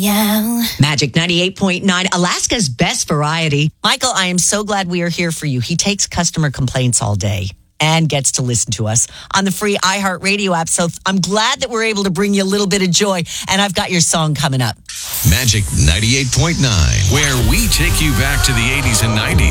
Yeah. Magic 98.9, Alaska's best variety. Michael, I am so glad we are here for you. He takes customer complaints all day and gets to listen to us on the free iHeartRadio app. So I'm glad that we're able to bring you a little bit of joy. And I've got your song coming up. Magic 98.9, where we take you back to the 80s and 90s.